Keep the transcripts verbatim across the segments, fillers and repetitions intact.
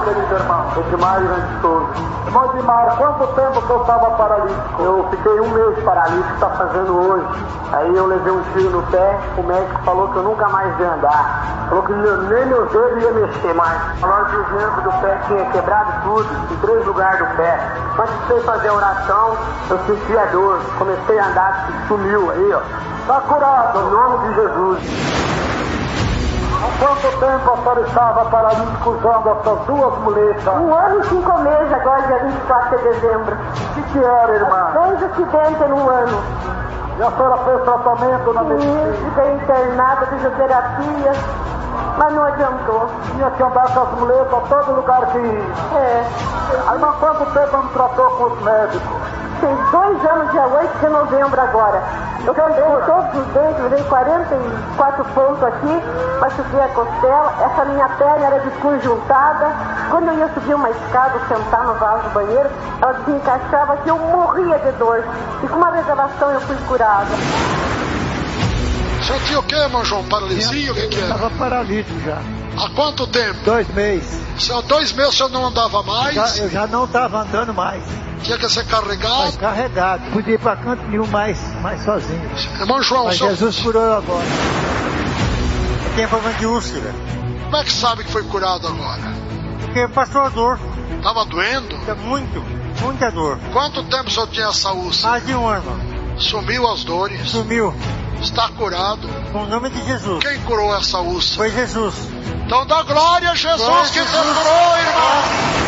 querido irmão? Edmar Grande Souza. Irmão Edmar, quanto tempo que eu estava paralítico? Eu fiquei um mês paralítico, está fazendo hoje. Aí eu levei um tiro no pé, o médico falou que eu nunca mais ia andar. Falou que nem meus dedos ia mexer mais. Falou que os nervos do pé tinha quebrado tudo, em três lugares do pé. Antes de fazer a oração, eu senti a dor. Comecei a andar, sumiu aí, ó. Está curado, em nome de Jesus. Há quanto tempo a senhora estava paralítica usando essas duas muletas? Um ano e cinco meses, agora dia vinte e quatro de dezembro. O que, que era, irmã? Dois acidentes em um ano. E a senhora fez tratamento na medicina? Fiquei internada, fisioterapia, mas não adiantou. Tinha que andar com as muletas a todo lugar que ia. É. Aí, mas quanto tempo não tratou com os médicos? Fez dois anos, dia oito de novembro agora. Eu andei todos os dentes, dei quarenta e quatro pontos aqui, machuquei a costela, essa minha perna era desconjuntada. Quando eu ia subir uma escada, sentar no vaso do banheiro, ela desencaixava que eu morria de dor. E com uma revelação eu fui curada. Você tinha o que, irmão João? Paralisia? O que que é? Eu estava paralítico já. Há quanto tempo? Dois meses. Se há dois meses o senhor não andava mais? Já, eu já não estava andando mais. Tinha que ser carregado? Mas carregado. Podia ir para canto nenhum mais, mais sozinho. Irmão João, mas senhor... Jesus curou agora. Eu tenho problema de úlcera. Como é que sabe que foi curado agora? Porque passou a dor. Tava doendo? Muito, muita dor. Quanto tempo o senhor tinha essa úlcera? Mais de um ano. Sumiu as dores? Sumiu. Está curado? Com o nome de Jesus. Quem curou essa úlcera? Foi Jesus. Então dá glória a Jesus, glória que Jesus. te curou, irmão.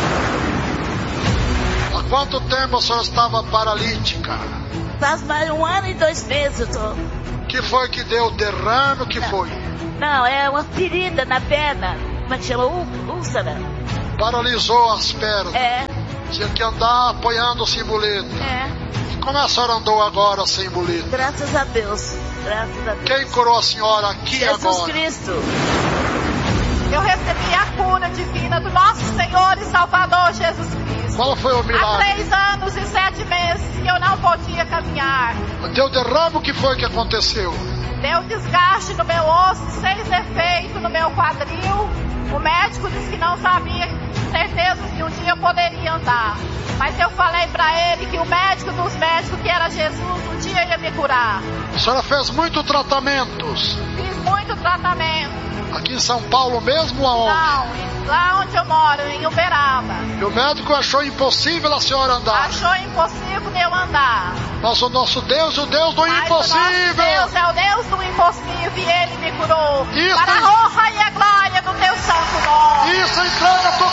Há quanto tempo a senhora estava paralítica? Faz mais um ano e dois meses eu tô. Que foi que deu derrame? O que não. foi? Não, é uma ferida na perna. Como é que chama? Úlcera. Paralisou as pernas. É. Tinha que andar apoiando-se em muleta. É. E como a senhora andou agora sem muleta? Graças a Deus. Graças a Deus. Quem curou a senhora aqui Jesus agora? Jesus Cristo. Eu recebi a cura divina do nosso Senhor e Salvador Jesus Cristo. Qual foi o milagre? Há três anos e sete meses que eu não podia caminhar. Deu derrame, o que foi que aconteceu? Deu desgaste no meu osso, seis efeitos no meu quadril. O médico disse que não sabia, certeza que um dia eu poderia andar. Mas eu falei pra ele que o médico dos médicos, que era Jesus, um dia ia me curar. A senhora fez muitos tratamentos? Fiz muito tratamento. Aqui em São Paulo mesmo ou aonde? Não, lá onde eu moro, em Uberaba. E o médico achou impossível a senhora andar? Achou impossível de eu andar. Mas o nosso Deus é o Deus do Mas impossível. o nosso Deus é o Deus do impossível e Ele me curou. Isso para é... a honra e a glória do Teu santo nome. Isso entrega